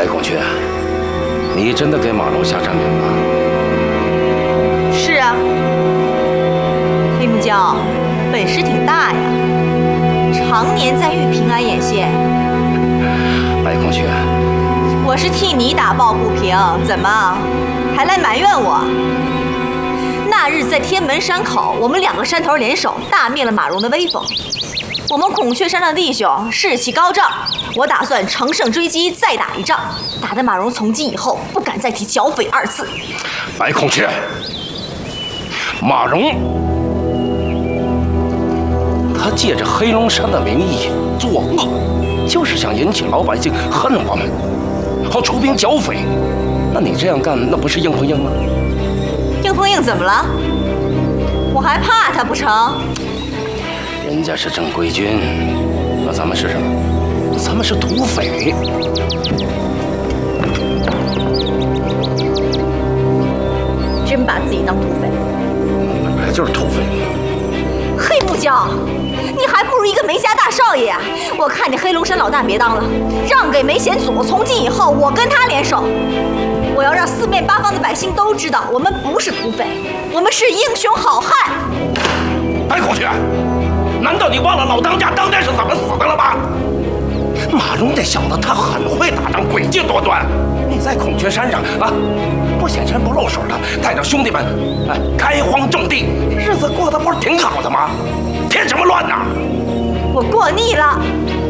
白孔雀，你真的给马龙下战表了？ 是啊，黑木椒本事挺大呀，常年在玉平安眼线。 白孔雀， 我是替你打抱不平，怎么还来埋怨我？那日在天门山口，我们2个山头联手，大灭了马荣的威风。我们孔雀山上的弟兄士气高涨，我打算乘胜追击，再打一仗，打得马荣从今以后不敢再提剿匪2字。 白孔雀，马荣，他借着黑龙山的名义作恶，就是想引起老百姓恨我们，好出兵剿匪。那你这样干，那不是硬碰硬吗？ 硬碰硬怎么了？我还怕他不成？ 人家是正规军，那咱们是什么？咱们是土匪。 真把自己当土匪？ 本来就是土匪。 黑木椒，你还不如一个梅家大少爷啊！我看你黑龙山老大别当了，让给梅贤祖。从今以后，我跟他联手，我要让4面8方的百姓都知道，我们不是土匪，我们是英雄好汉。 白孔雀，难道你忘了老当家当年是怎么死的了吗？马龙这小子他很会打仗，诡计多端。你在孔雀山上啊，不显身不露手的，带着兄弟们，开荒种地，日子过得不是挺好的吗？添什么乱呐？ 我过腻了。